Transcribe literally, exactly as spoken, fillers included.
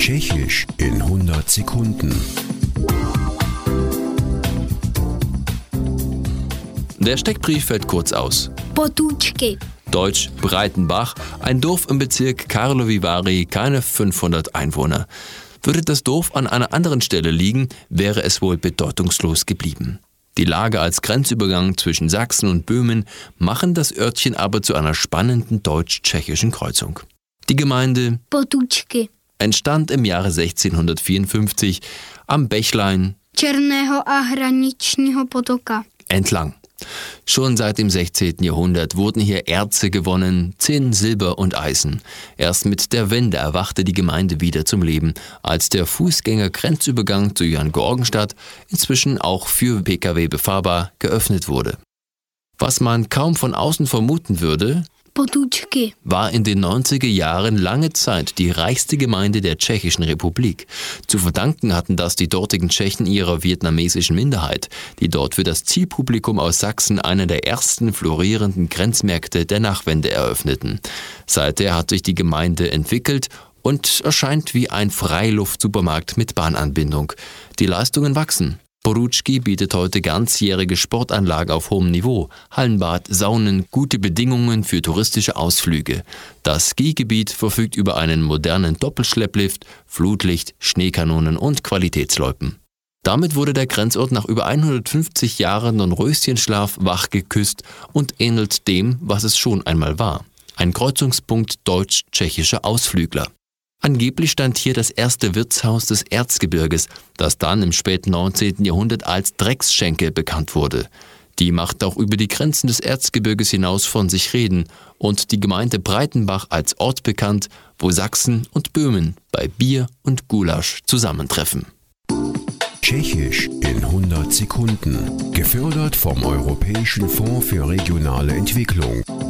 Tschechisch in hundert Sekunden. Der Steckbrief fällt kurz aus. Potůčky. Deutsch Breitenbach, ein Dorf im Bezirk Karlovy Vary, keine fünfhundert Einwohner. Würde das Dorf an einer anderen Stelle liegen, wäre es wohl bedeutungslos geblieben. Die Lage als Grenzübergang zwischen Sachsen und Böhmen machen das Örtchen aber zu einer spannenden deutsch-tschechischen Kreuzung. Die Gemeinde Potůčky. entstand im Jahre sechzehnhundertvierundfünfzig am Bächlein Černého a hraničního potoka. entlang. Schon seit dem sechzehnten Jahrhundert wurden hier Erze gewonnen, Zinn, Silber und Eisen. Erst mit der Wende erwachte die Gemeinde wieder zum Leben, als der Fußgänger-Grenzübergang zu Johanngeorgenstadt, inzwischen auch für Pkw befahrbar, geöffnet wurde. Was man kaum von außen vermuten würde, Potůčky. war in den neunziger Jahren lange Zeit die reichste Gemeinde der Tschechischen Republik. Zu verdanken hatten das die dortigen Tschechen ihrer vietnamesischen Minderheit, die dort für das Zielpublikum aus Sachsen einer der ersten florierenden Grenzmärkte der Nachwende eröffneten. Seither hat sich die Gemeinde entwickelt und erscheint wie ein Freiluftsupermarkt mit Bahnanbindung. Die Leistungen wachsen. Poručky bietet heute ganzjährige Sportanlagen auf hohem Niveau, Hallenbad, Saunen, gute Bedingungen für touristische Ausflüge. Das Skigebiet verfügt über einen modernen Doppelschlepplift, Flutlicht, Schneekanonen und Qualitätsloipen. Damit wurde der Grenzort nach über hundertfünfzig Jahren Dornröschenschlaf wachgeküsst und ähnelt dem, was es schon einmal war. Ein Kreuzungspunkt deutsch-tschechischer Ausflügler. Angeblich stand hier das erste Wirtshaus des Erzgebirges, das dann im späten neunzehnten Jahrhundert als Drecksschenke bekannt wurde. Die macht auch über die Grenzen des Erzgebirges hinaus von sich reden und die Gemeinde Breitenbach als Ort bekannt, wo Sachsen und Böhmen bei Bier und Gulasch zusammentreffen. Tschechisch in hundert Sekunden. Gefördert vom Europäischen Fonds für regionale Entwicklung.